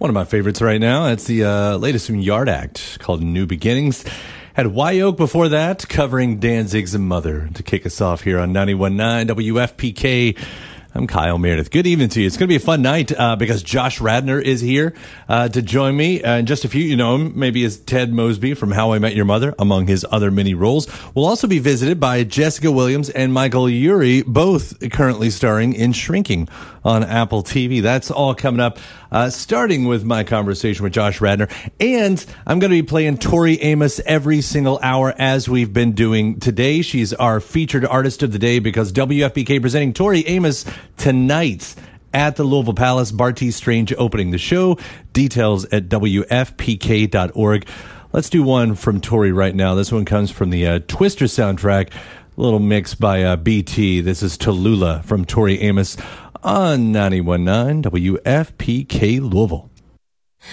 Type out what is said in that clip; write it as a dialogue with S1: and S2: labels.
S1: One of my favorites right now. It's the latest from Yard Act called New Beginnings. Had Wyoke before that, covering Danzig's Mother to kick us off here on 91.9 WFPK. I'm Kyle Meredith. Good evening to you. It's going to be a fun night because Josh Radnor is here to join me. In just a few, you know him maybe as Ted Mosby from How I Met Your Mother, among his other many roles. We'll also be visited by Jessica Williams and Michael Urie, both currently starring in Shrinking on Apple TV. That's all coming up, starting with my conversation with Josh Radnor. And I'm going to be playing Tori Amos every single hour as we've been doing today. She's our featured artist of the day because WFPK presenting Tori Amos tonight at the Louisville Palace. Bartees Strange opening the show. Details at WFPK.org. Let's do one from Tori right now. This one comes from the Twister soundtrack. A little mix by BT. This is Tallulah from Tori Amos on 91.9 WFPK Louisville.